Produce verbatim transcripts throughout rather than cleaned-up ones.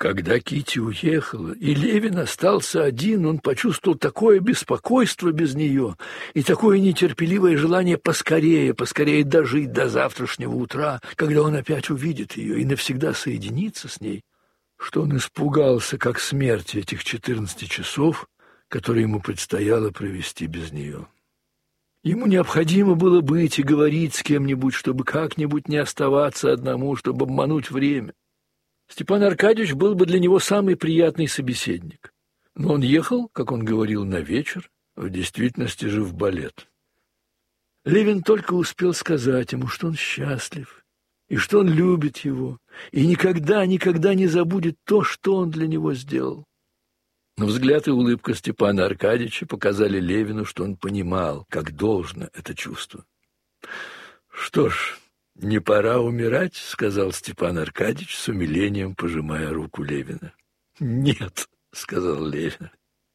Когда Кити уехала, и Левин остался один, он почувствовал такое беспокойство без нее и такое нетерпеливое желание поскорее, поскорее дожить до завтрашнего утра, когда он опять увидит ее и навсегда соединится с ней, что он испугался, как смерти, этих четырнадцати часов, которые ему предстояло провести без нее. Ему необходимо было быть и говорить с кем-нибудь, чтобы как-нибудь не оставаться одному, чтобы обмануть время. Степан Аркадьевич был бы для него самый приятный собеседник. Но он ехал, как он говорил, на вечер, в действительности же в балет. Левин только успел сказать ему, что он счастлив, и что он любит его, и никогда, никогда не забудет то, что он для него сделал. Но взгляд и улыбка Степана Аркадьевича показали Левину, что он понимал, как должно это чувство. «Что ж, не пора умирать?» — сказал Степан Аркадьевич с умилением, пожимая руку Левина. «Нет», — сказал Левин.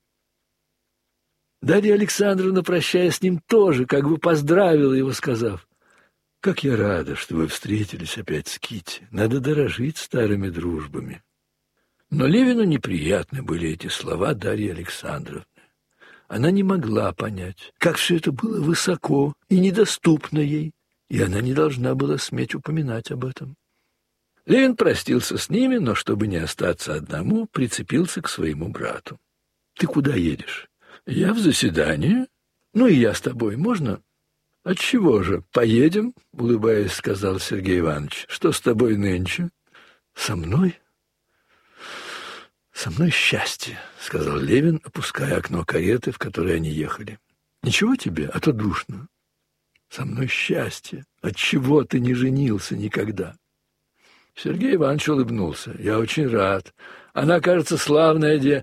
Дарья Александровна, прощаясь с ним, тоже как бы поздравила его, сказав: «Как я рада, что вы встретились опять с Кити. Надо дорожить старыми дружбами». Но Левину неприятны были эти слова Дарьи Александровны. Она не могла понять, как все это было высоко и недоступно ей, и она не должна была сметь упоминать об этом. Левин простился с ними, но, чтобы не остаться одному, прицепился к своему брату. «Ты куда едешь?» «Я в заседание. Ну и я с тобой. Можно?» «Отчего же? Поедем?» — улыбаясь, сказал Сергей Иванович. «Что с тобой нынче?» «Со мной?» «Со мной счастье», — сказал Левин, опуская окно кареты, в которой они ехали. «Ничего тебе, а то душно». «Со мной счастье. Отчего ты не женился никогда?» Сергей Иванович улыбнулся. «Я очень рад. Она, кажется, славная де...»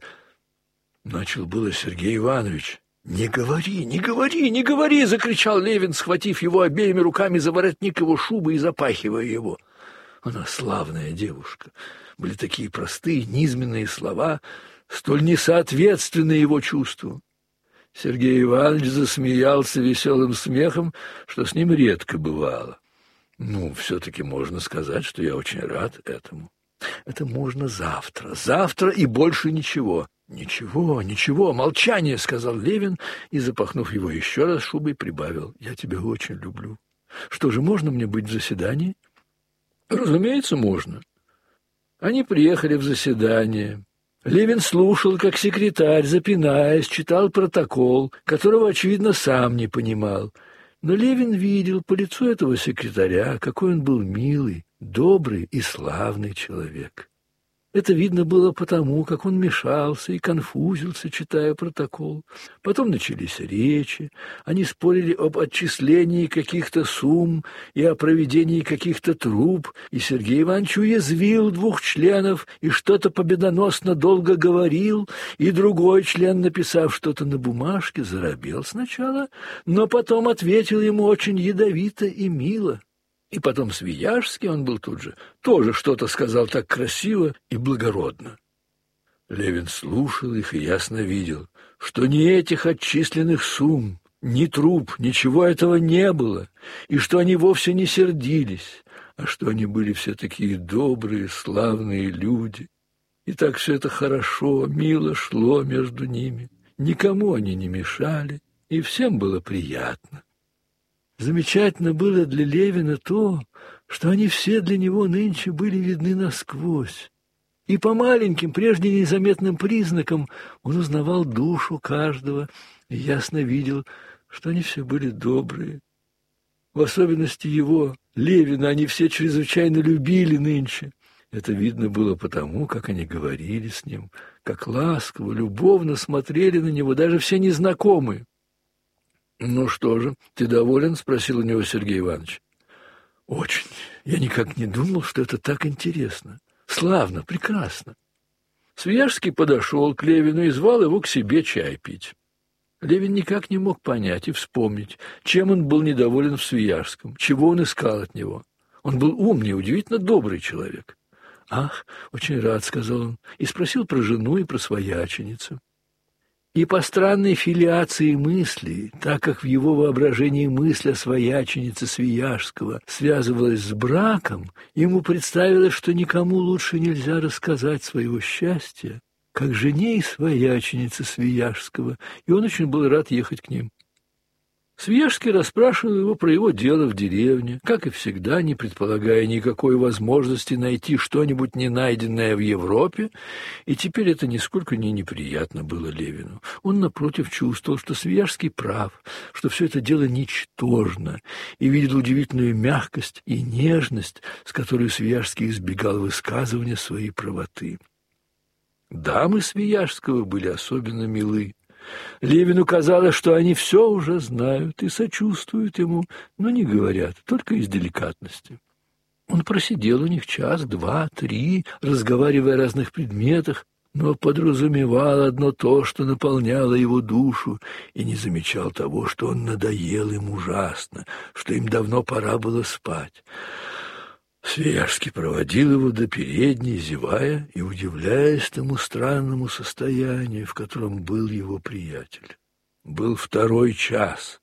Начал было Сергей Иванович. «Не говори, не говори, не говори!» — закричал Левин, схватив его обеими руками за воротник его шубы и запахивая его. «Она славная девушка». Были такие простые, низменные слова, столь несоответственные его чувству. Сергей Иванович засмеялся веселым смехом, что с ним редко бывало. «Ну, все-таки можно сказать, что я очень рад этому. Это можно завтра, завтра и больше ничего». «Ничего, ничего, молчание», — сказал Левин и, запахнув его еще раз шубой, прибавил: «Я тебя очень люблю. Что же, можно мне быть в заседании?» «Разумеется, можно». Они приехали в заседание. Левин слушал, как секретарь, запинаясь, читал протокол, которого, очевидно, сам не понимал. Но Левин видел по лицу этого секретаря, какой он был милый, добрый и славный человек. Это видно было потому, как он мешался и конфузился, читая протокол. Потом начались речи, они спорили об отчислении каких-то сумм и о проведении каких-то труб, и Сергей Иванович уязвил двух членов и что-то победоносно долго говорил, и другой член, написав что-то на бумажке, заробел сначала, но потом ответил ему очень ядовито и мило. И потом Свияжский, он был тут же, тоже что-то сказал так красиво и благородно. Левин слушал их и ясно видел, что ни этих отчисленных сумм, ни труб, ничего этого не было, и что они вовсе не сердились, а что они были все такие добрые, славные люди. И так все это хорошо, мило шло между ними, никому они не мешали, и всем было приятно. Замечательно было для Левина то, что они все для него нынче были видны насквозь. И по маленьким, прежде незаметным признакам он узнавал душу каждого и ясно видел, что они все были добрые. В особенности его, Левина, они все чрезвычайно любили нынче. Это видно было потому, как они говорили с ним, как ласково, любовно смотрели на него, даже все незнакомые. «Ну что же, ты доволен?» — спросил у него Сергей Иванович. «Очень. Я никак не думал, что это так интересно. Славно, прекрасно». Свияжский подошел к Левину и звал его к себе чай пить. Левин никак не мог понять и вспомнить, чем он был недоволен в Свияжском, чего он искал от него. Он был умный, удивительно добрый человек. «Ах, очень рад», — сказал он, и спросил про жену и про свояченицу. И по странной филиации мыслей, так как в его воображении мысль о свояченице Свияжского связывалась с браком, ему представилось, что никому лучше нельзя рассказать своего счастья, как жене и свояченице Свияжского, и он очень был рад ехать к ним. Свияжский расспрашивал его про его дело в деревне, как и всегда, не предполагая никакой возможности найти что-нибудь ненайденное в Европе, и теперь это нисколько не неприятно было Левину. Он, напротив, чувствовал, что Свияжский прав, что все это дело ничтожно, и видел удивительную мягкость и нежность, с которой Свияжский избегал высказывания своей правоты. Дамы Свияжского были особенно милы. Левину казалось, что они все уже знают и сочувствуют ему, но не говорят, только из деликатности. Он просидел у них час, два, три, разговаривая о разных предметах, но подразумевал одно то, что наполняло его душу, и не замечал того, что он надоел им ужасно, что им давно пора было спать. Свияжский проводил его до передней, зевая и удивляясь тому странному состоянию, в котором был его приятель. Был второй час.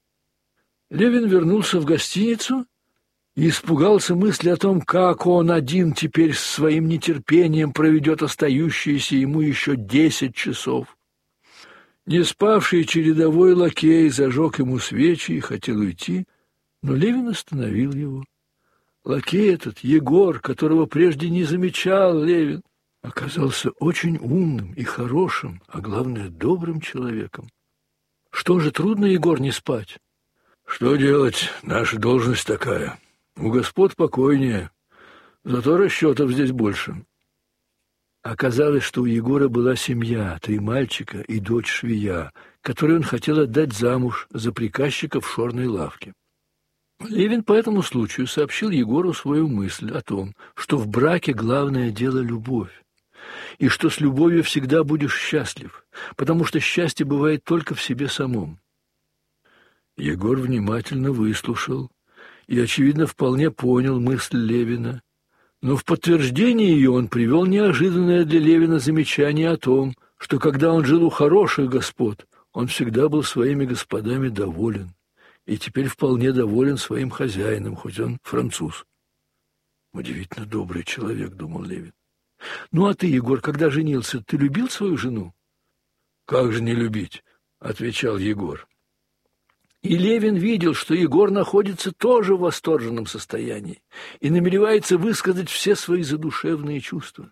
Левин вернулся в гостиницу и испугался мысли о том, как он один теперь с своим нетерпением проведет остающиеся ему еще десять часов. Не спавший чередовой лакей зажег ему свечи и хотел уйти, но Левин остановил его. Лакей этот, Егор, которого прежде не замечал Левин, оказался очень умным и хорошим, а главное, добрым человеком. Что же, трудно, Егор, не спать? Что делать? Наша должность такая. У господ покойнее, зато расчетов здесь больше. Оказалось, что у Егора была семья, три мальчика и дочь швея, которую он хотел отдать замуж за приказчика в шорной лавке. Левин по этому случаю сообщил Егору свою мысль о том, что в браке главное дело — любовь, и что с любовью всегда будешь счастлив, потому что счастье бывает только в себе самом. Егор внимательно выслушал и, очевидно, вполне понял мысль Левина, но в подтверждение ее он привел неожиданное для Левина замечание о том, что когда он жил у хороших господ, он всегда был своими господами доволен, и теперь вполне доволен своим хозяином, хоть он француз. Удивительно добрый человек, думал Левин. Ну а ты, Егор, когда женился, ты любил свою жену? Как же не любить, отвечал Егор. И Левин видел, что Егор находится тоже в восторженном состоянии и намеревается высказать все свои задушевные чувства.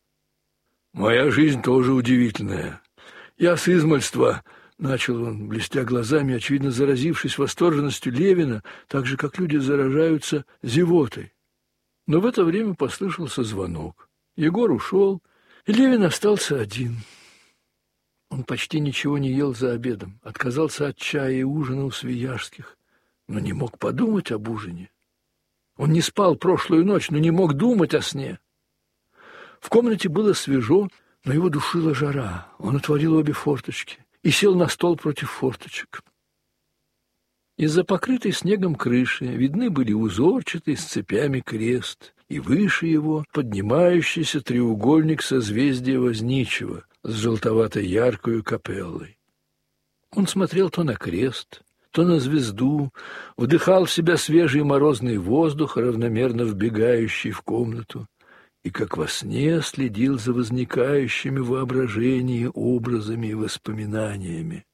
Моя жизнь тоже удивительная. Я с измальства... Начал он, блестя глазами, очевидно заразившись восторженностью Левина, так же, как люди заражаются зевотой. Но в это время послышался звонок. Егор ушел, и Левин остался один. Он почти ничего не ел за обедом, отказался от чая и ужина у Свияжских, но не мог подумать об ужине. Он не спал прошлую ночь, но не мог думать о сне. В комнате было свежо, но его душила жара. Он отворил обе форточки и сел на стол против форточек. Из-за покрытой снегом крыши видны были узорчатый с цепями крест, и выше его поднимающийся треугольник созвездия Возничего с желтоватой яркою капеллой. Он смотрел то на крест, то на звезду, вдыхал в себя свежий морозный воздух, равномерно вбегающий в комнату, и как во сне следил за возникающими в воображении образами и воспоминаниями.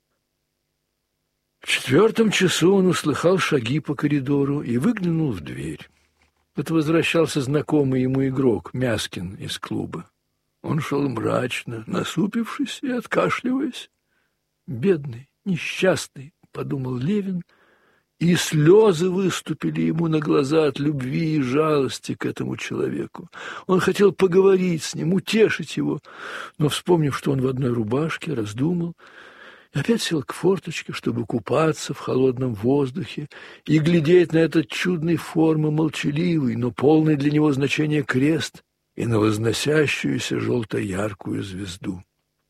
В четвертом часу он услыхал шаги по коридору и выглянул в дверь. Это возвращался знакомый ему игрок, Мяскин из клуба. Он шел мрачно, насупившись и откашливаясь. «Бедный, несчастный», — подумал Левин, и слезы выступили ему на глаза от любви и жалости к этому человеку. Он хотел поговорить с ним, утешить его, но, вспомнив, что он в одной рубашке, раздумал и опять сел к форточке, чтобы купаться в холодном воздухе и глядеть на этот чудной формы молчаливый, но полный для него значения крест и на возносящуюся желто-яркую звезду.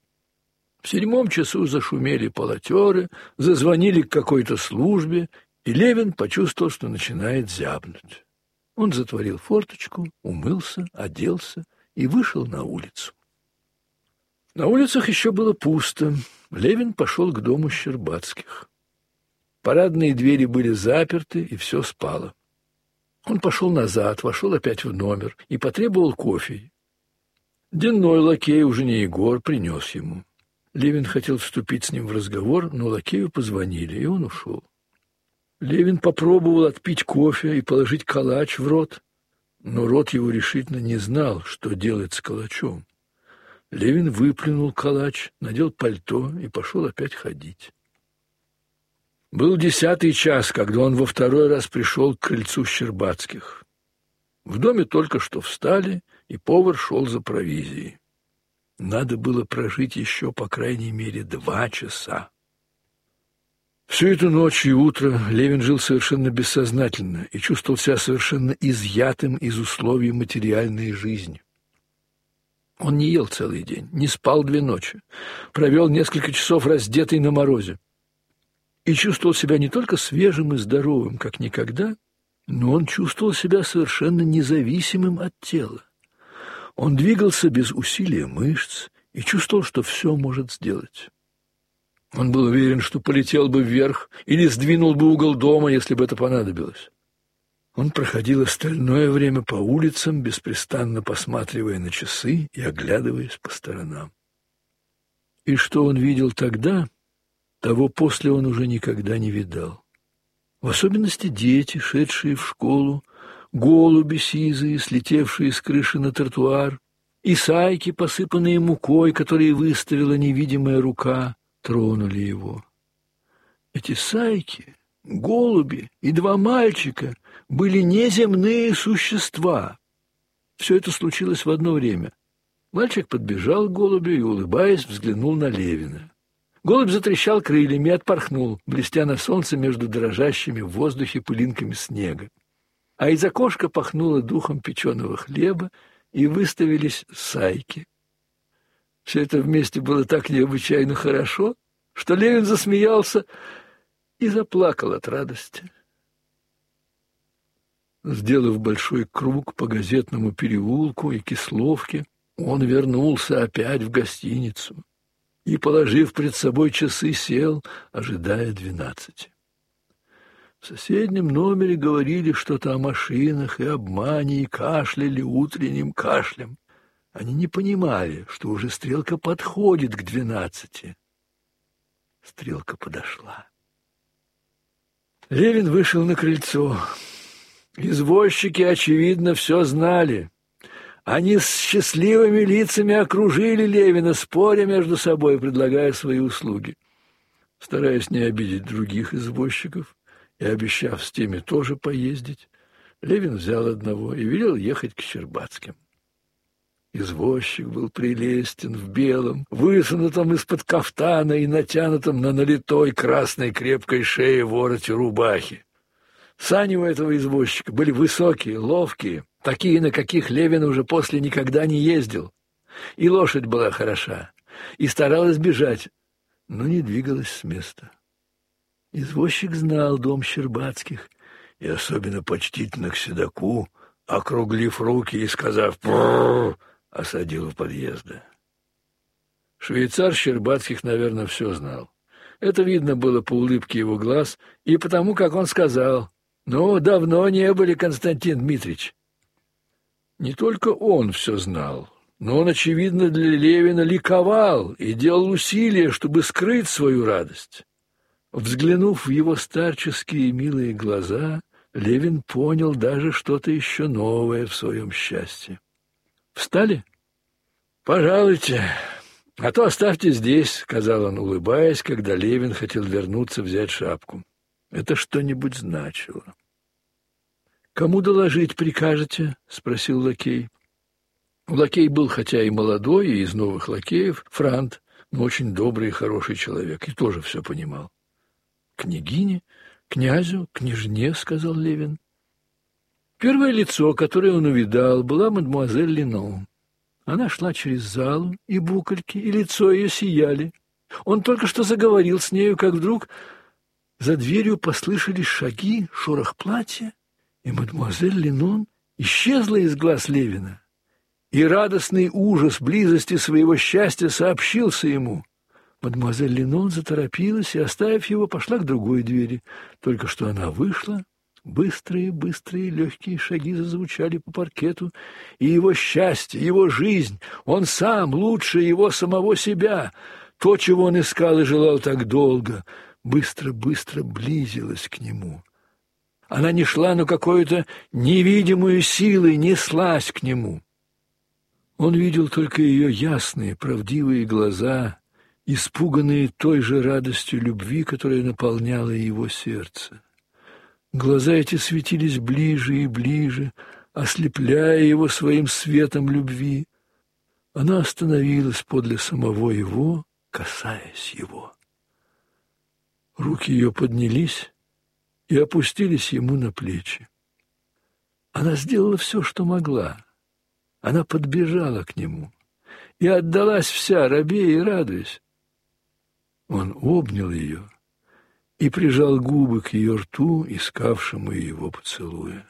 В седьмом часу зашумели полотеры, зазвонили к какой-то службе, и Левин почувствовал, что начинает зябнуть. Он затворил форточку, умылся, оделся и вышел на улицу. На улицах еще было пусто. Левин пошел к дому Щербацких. Парадные двери были заперты, и все спало. Он пошел назад, вошел опять в номер и потребовал кофе. Денной лакей, уже не Егор, принес ему. Левин хотел вступить с ним в разговор, но лакею позвонили, и он ушел. Левин попробовал отпить кофе и положить калач в рот, но рот его решительно не знал, что делать с калачом. Левин выплюнул калач, надел пальто и пошел опять ходить. Был десятый час, когда он во второй раз пришел к крыльцу Щербацких. В доме только что встали, и повар шел за провизией. Надо было прожить еще, по крайней мере, два часа. Всю эту ночь и утро Левин жил совершенно бессознательно и чувствовал себя совершенно изъятым из условий материальной жизни. Он не ел целый день, не спал две ночи, провел несколько часов раздетый на морозе и чувствовал себя не только свежим и здоровым, как никогда, но он чувствовал себя совершенно независимым от тела. Он двигался без усилия мышц и чувствовал, что все может сделать. Он был уверен, что полетел бы вверх или сдвинул бы угол дома, если бы это понадобилось. Он проходил остальное время по улицам, беспрестанно посматривая на часы и оглядываясь по сторонам. И что он видел тогда, того после он уже никогда не видал. В особенности дети, шедшие в школу, голуби сизые, слетевшие с крыши на тротуар, и сайки, посыпанные мукой, которые выставила невидимая рука, тронули его. Эти сайки, голуби и два мальчика были неземные существа. Все это случилось в одно время. Мальчик подбежал к голубю и, улыбаясь, взглянул на Левина. Голубь затрещал крыльями и отпорхнул, блестя на солнце между дрожащими в воздухе пылинками снега. А из окошка пахнуло духом печеного хлеба, и выставились сайки. Все это вместе было так необычайно хорошо, что Левин засмеялся и заплакал от радости. Сделав большой круг по Газетному переулку и Кисловке, он вернулся опять в гостиницу и, положив пред собой часы, сел, ожидая двенадцати. В соседнем номере говорили что-то о машинах и обмане, и кашляли утренним кашлем. Они не понимали, что уже стрелка подходит к двенадцати. Стрелка подошла. Левин вышел на крыльцо. Извозчики, очевидно, все знали. Они с счастливыми лицами окружили Левина, споря между собой, предлагая свои услуги. Стараясь не обидеть других извозчиков и обещав с теми тоже поездить, Левин взял одного и велел ехать к Щербацким. Извозчик был прелестен в белом, высунутом из-под кафтана и натянутом на налитой красной крепкой шее вороте рубахи. Сани у этого извозчика были высокие, ловкие, такие, на каких Левин уже после никогда не ездил. И лошадь была хороша, и старалась бежать, но не двигалась с места. Извозчик знал дом Щербацких и особенно почтительно к седоку, округлив руки и сказав «прррр», осадил у подъезда. Швейцар Щербацких, наверное, все знал. Это видно было по улыбке его глаз и потому, как он сказал: «Ну, давно не были, Константин Дмитриевич». Не только он все знал, но он, очевидно, для Левина ликовал и делал усилия, чтобы скрыть свою радость. Взглянув в его старческие милые глаза, Левин понял даже что-то еще новое в своем счастье. «Встали? Пожалуйте, а то оставьте здесь», — сказал он, улыбаясь, когда Левин хотел вернуться взять шапку. Это что-нибудь значило. «Кому доложить прикажете?» — спросил лакей. Лакей был, хотя и молодой, и из новых лакеев, франт, но очень добрый и хороший человек, и тоже все понимал. «Княгине? Князю? Княжне?» — сказал Левин. Первое лицо, которое он увидал, была мадемуазель Лино. Она шла через залу, и букольки, и лицо ее сияли. Он только что заговорил с нею, как вдруг за дверью послышались шаги, шорох платья, и мадемуазель Линон исчезла из глаз Левина. и радостный ужас близости своего счастья сообщился ему. Мадемуазель Ленон заторопилась и, оставив его, пошла к другой двери. Только что она вышла, быстрые-быстрые легкие шаги зазвучали по паркету, и его счастье, его жизнь, он сам, лучше его самого себя, то, чего он искал и желал так долго, быстро-быстро близилось к нему. Она не шла, но какой-то невидимой силой неслась к нему. Он видел только ее ясные, правдивые глаза, испуганные той же радостью любви, которая наполняла его сердце. Глаза эти светились ближе и ближе, ослепляя его своим светом любви. Она остановилась подле самого его, касаясь его. Руки ее поднялись и опустились ему на плечи. Она сделала все, что могла. Она подбежала к нему и отдалась вся, робея и радуясь. Он обнял ее и прижал губы к ее рту, искавшему его поцелуя.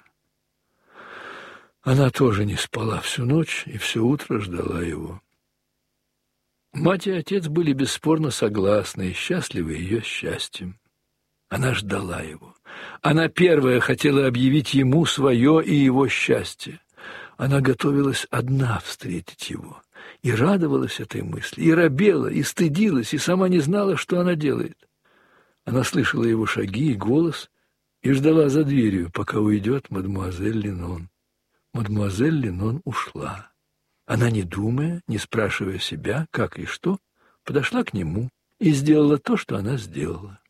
Она тоже не спала всю ночь и все утро ждала его. Мать и отец были бесспорно согласны и счастливы ее счастьем. Она ждала его. Она первая хотела объявить ему свое и его счастье. Она готовилась одна встретить его. И радовалась этой мысли, и робела, и стыдилась, и сама не знала, что она делает. Она слышала его шаги и голос и ждала за дверью, пока уйдет мадемуазель Ленон. Мадемуазель Ленон ушла. Она, не думая, не спрашивая себя, как и что, подошла к нему и сделала то, что она сделала.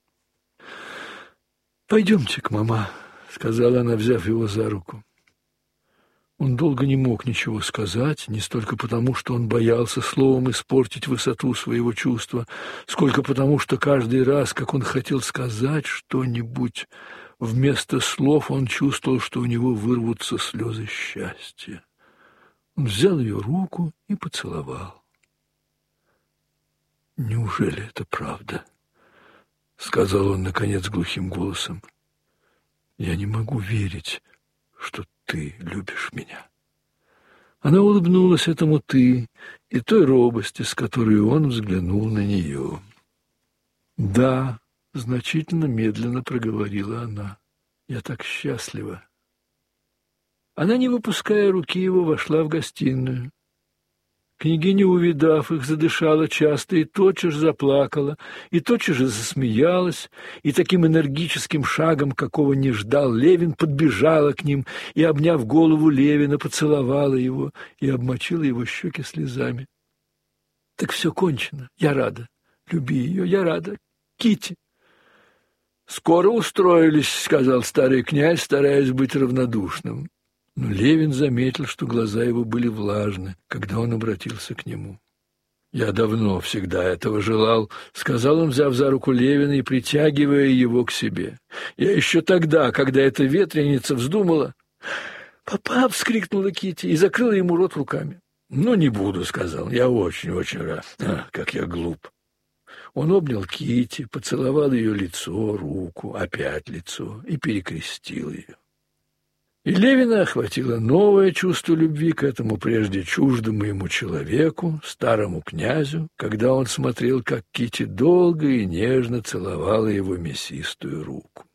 «Пойдемте к мама», — сказала она, взяв его за руку. Он долго не мог ничего сказать, не столько потому, что он боялся словом испортить высоту своего чувства, сколько потому, что каждый раз, как он хотел сказать что-нибудь, вместо слов он чувствовал, что у него вырвутся слезы счастья. Он взял ее руку и поцеловал. «Неужели это правда?» — сказал он, наконец, глухим голосом. «Я не могу верить, что ты любишь меня». Она улыбнулась этому «ты» и той робости, с которой он взглянул на нее. «Да», — значительно медленно проговорила она, — «я так счастлива». Она, не выпуская руки его, вошла в гостиную. Княгиня, увидав их, задышала часто и тотчас заплакала, и тотчас же засмеялась, и таким энергическим шагом, какого не ждал Левин, подбежала к ним и, обняв голову Левина, поцеловала его и обмочила его щеки слезами. «Так все кончено. Я рада. Люби ее. Я рада. Кити». «Скоро устроились», — сказал старый князь, стараясь быть равнодушным. Но Левин заметил, что глаза его были влажны, когда он обратился к нему. «Я давно всегда этого желал», — сказал он, взяв за руку Левина и притягивая его к себе. «Я еще тогда, когда эта ветреница вздумала...» «Папа!» — вскрикнула Кити и закрыла ему рот руками. «Ну, не буду», — сказал. «Я очень-очень рад. А, как я глуп». Он обнял Кити, поцеловал ее лицо, руку, опять лицо и перекрестил ее. И Левина охватило новое чувство любви к этому прежде чуждому ему человеку, старому князю, когда он смотрел, как Кити долго и нежно целовала его мясистую руку.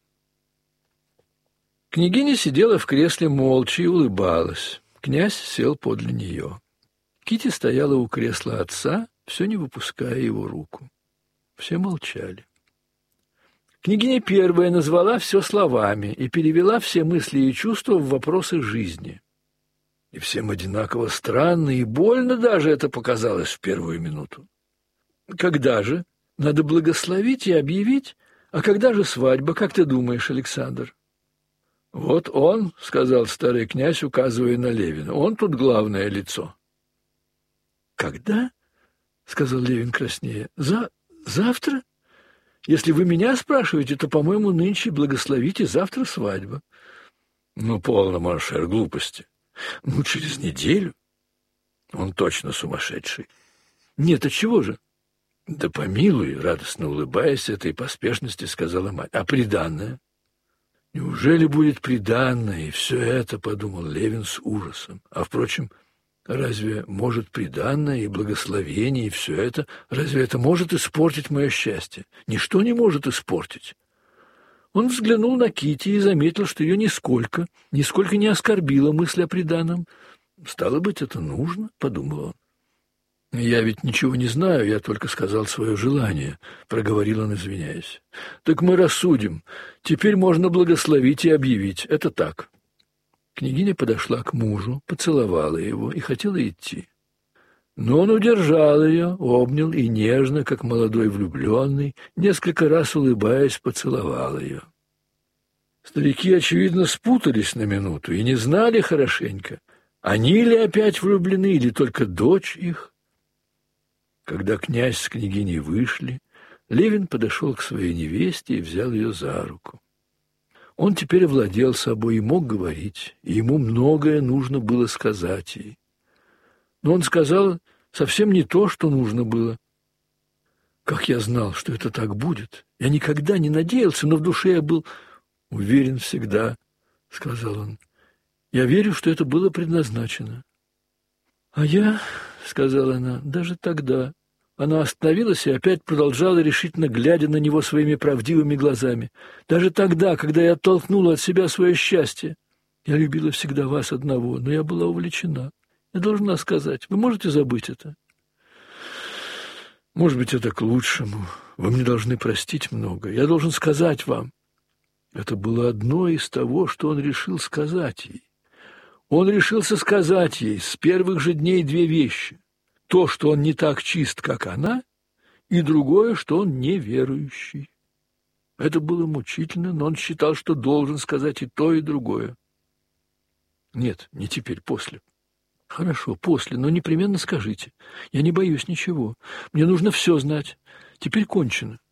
Княгиня сидела в кресле молча и улыбалась. Князь сел подле нее. Кити стояла у кресла отца, все не выпуская его руку. Все молчали. Княгиня первая назвала все словами и перевела все мысли и чувства в вопросы жизни. И всем одинаково странно и больно даже это показалось в первую минуту. «Когда же? Надо благословить и объявить. А когда же свадьба, как ты думаешь, Александр?» «Вот он», — сказал старый князь, указывая на Левина, — «он тут главное лицо». «Когда?» — сказал Левин краснея. «За... завтра? Если вы меня спрашиваете, то, по-моему, нынче благословите, завтра свадьба». «Ну, полно, моншер, глупости. Ну, через неделю. Он точно сумасшедший». «Нет, а чего же?» «Да помилуй», — радостно улыбаясь этой поспешности, сказала мать. «А приданное?» «Неужели будет приданное?» И все это, — подумал Левин с ужасом. А, впрочем, Разве может приданное и благословение, и все это, разве это может испортить мое счастье? Ничто не может испортить. Он взглянул на Кити и заметил, что ее нисколько, нисколько не оскорбила мысль о приданом. «Стало быть, это нужно», — подумал он. «Я ведь ничего не знаю, я только сказал свое желание», — проговорил он, извиняясь. «Так мы рассудим. Теперь можно благословить и объявить. Это так». Княгиня подошла к мужу, поцеловала его и хотела идти. Но он удержал ее, обнял и нежно, как молодой влюбленный, несколько раз улыбаясь, поцеловал ее. Старики, очевидно, спутались на минуту и не знали хорошенько, они ли опять влюблены или только дочь их. Когда князь с княгиней вышли, Левин подошел к своей невесте и взял ее за руку. Он теперь овладел собой и мог говорить, и ему многое нужно было сказать ей. Но он сказал совсем не то, что нужно было. Как я знал, что это так будет. Я никогда не надеялся, но в душе я был уверен всегда, — сказал он. Я верю, что это было предназначено. А я, — сказала она, — даже тогда... Она остановилась и опять продолжала, решительно глядя на него своими правдивыми глазами. «Даже тогда, когда я оттолкнула от себя свое счастье, я любила всегда вас одного, но я была увлечена. Я должна сказать, вы можете забыть это?» «Может быть, это к лучшему. Вы мне должны простить много. Я должен сказать вам». Это было одно из того, что он решил сказать ей. Он решился сказать ей с первых же дней две вещи. То, что он не так чист, как она, и другое, что он неверующий. Это было мучительно, но он считал, что должен сказать и то, и другое. Нет, не теперь, после. Хорошо, после, но непременно скажите. Я не боюсь ничего. Мне нужно все знать. Теперь кончено.